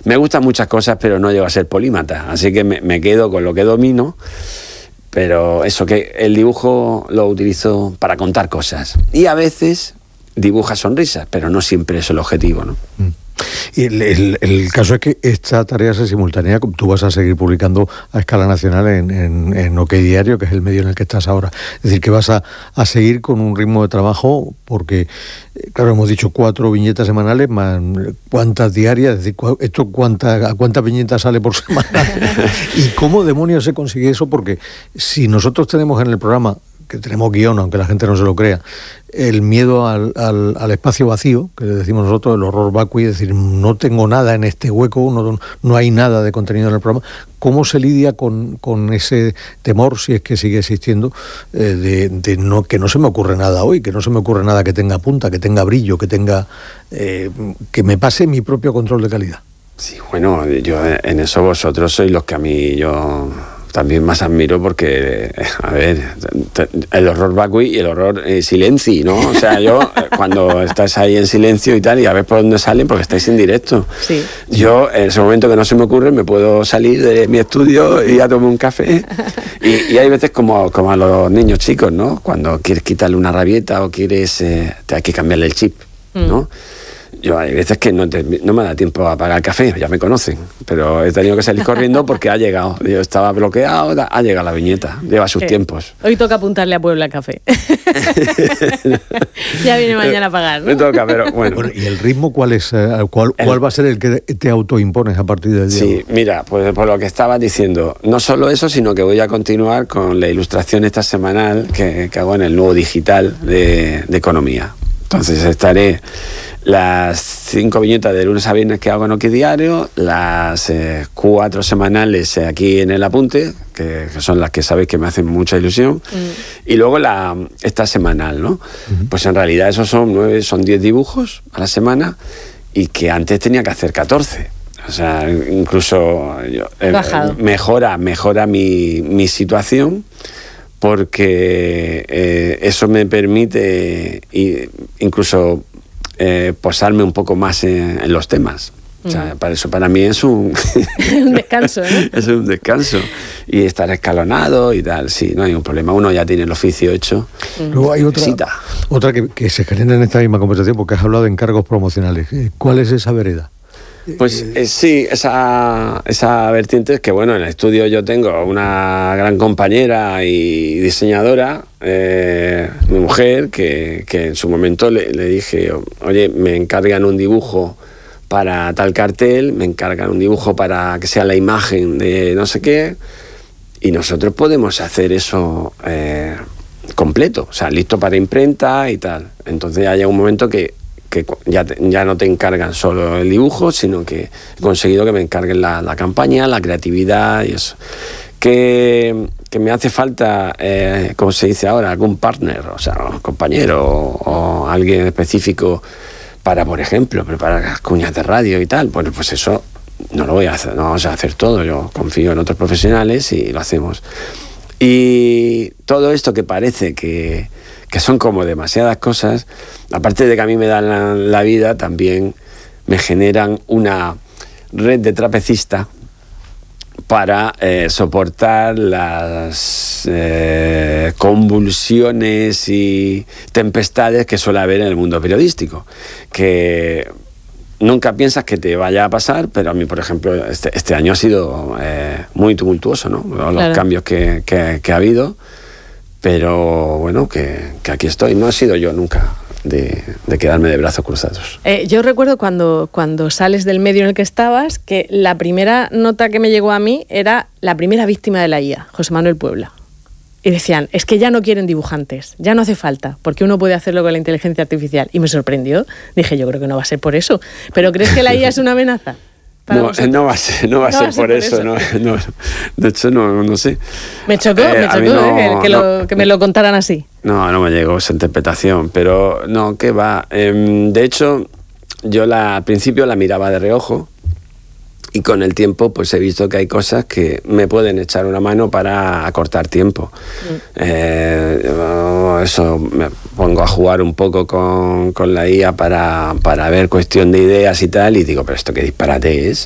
Me gustan muchas cosas, pero no llego a ser polímata, así que me quedo con lo que domino. Pero eso, que el dibujo lo utilizo para contar cosas. Y a veces dibuja sonrisas, pero no siempre es el objetivo, ¿no? Y el caso es que esta tarea se simultánea. Tú vas a seguir publicando a escala nacional en OK Diario, que es el medio en el que estás ahora. Es decir, que vas a seguir con un ritmo de trabajo, porque, claro, hemos dicho 4 viñetas semanales, más cuántas diarias, es decir, ¿a cuántas viñetas sale por semana? ¿Y cómo demonios se consigue eso? Porque si nosotros tenemos en el programa, que tenemos guión, aunque la gente no se lo crea, el miedo al espacio vacío, que le decimos nosotros, el horror vacui, es decir, no tengo nada en este hueco, no hay nada de contenido en el programa. ¿Cómo se lidia con ese temor, si es que sigue existiendo, que no se me ocurre nada hoy, que no se me ocurre nada que tenga punta, que tenga brillo, que tenga que me pase mi propio control de calidad? Sí, bueno, yo en eso vosotros sois los que a mí yo también más admiro, porque, a ver, el horror vacui y el horror silenci, ¿no? O sea, yo, cuando estás ahí en silencio y tal, y a ver por dónde salen, porque estáis en directo. Sí. Yo, en ese momento que no se me ocurre, me puedo salir de mi estudio y a tomar un café. Y hay veces como a los niños chicos, ¿no? Cuando quieres quitarle una rabieta o quieres, te hay que cambiarle el chip, ¿no? Yo hay veces que no me da tiempo a pagar el café, ya me conocen, pero he tenido que salir corriendo porque ha llegado. Yo estaba bloqueado, ha llegado la viñeta, lleva sus tiempos. Hoy toca apuntarle a Puebla Café. Ya viene mañana a pagar, ¿no? Me toca, pero bueno. ¿Y el ritmo cuál es? ¿Cuál va a ser el que te autoimpones a partir del día? Sí, mira, pues por lo que estabas diciendo, no solo eso, sino que voy a continuar con la ilustración esta semanal que hago en el nuevo digital de economía. Entonces estaré las 5 viñetas de lunes a viernes que hago en OK Diario, las 4 semanales aquí en El Apunte, que son las que sabéis que me hacen mucha ilusión, y luego esta semanal, ¿no? Pues en realidad esos son 10 dibujos a la semana, y que antes tenía que hacer 14. O sea, incluso mejora mi situación, porque eso me permite incluso posarme un poco más en los temas. O sea, para mí es un descanso, ¿no? Es un descanso. Y estar escalonado y tal, sí, no hay un problema. Uno ya tiene el oficio hecho. Luego hay otra que se genera en esta misma conversación, porque has hablado de encargos promocionales. ¿Cuál es esa vereda? Pues sí, esa vertiente es que, bueno, en el estudio yo tengo una gran compañera y diseñadora, mi mujer, que en su momento le dije, oye, me encargan un dibujo para tal cartel, me encargan un dibujo para que sea la imagen de no sé qué, y nosotros podemos hacer eso completo, o sea, listo para imprenta y tal. Entonces ya llega un momento que ya no te encargan solo el dibujo, sino que he conseguido que me encarguen la campaña, la creatividad y eso. Que me hace falta, como se dice ahora, algún partner, o sea, un compañero o alguien específico para, por ejemplo, preparar las cuñas de radio y tal. Bueno, pues eso no lo voy a hacer, no vamos a hacer todo. Yo confío en otros profesionales y lo hacemos. Y todo esto que parece que son como demasiadas cosas, aparte de que a mí me dan la vida, también me generan una red de trapecista para soportar las convulsiones y tempestades que suele haber en el mundo periodístico, que nunca piensas que te vaya a pasar, pero a mí, por ejemplo, este año ha sido muy tumultuoso, ¿no? Los cambios que ha habido. Pero bueno, que aquí estoy. No he sido yo nunca de quedarme de brazos cruzados. Yo recuerdo cuando sales del medio en el que estabas, que la primera nota que me llegó a mí era la primera víctima de la IA, José Manuel Puebla. Y decían, es que ya no quieren dibujantes, ya no hace falta, porque uno puede hacerlo con la inteligencia artificial. Y me sorprendió. Dije, yo creo que no va a ser por eso. ¿Pero crees que la IA es una amenaza? No va a ser por eso. No, de hecho, no sé. Me chocó que me lo contaran así. No me llegó esa interpretación, pero no, ¿qué va? De hecho, yo al principio la miraba de reojo, y con el tiempo pues he visto que hay cosas que me pueden echar una mano para acortar tiempo. Eso, me pongo a jugar un poco con la IA para ver cuestión de ideas y tal, y digo, pero esto qué disparate es.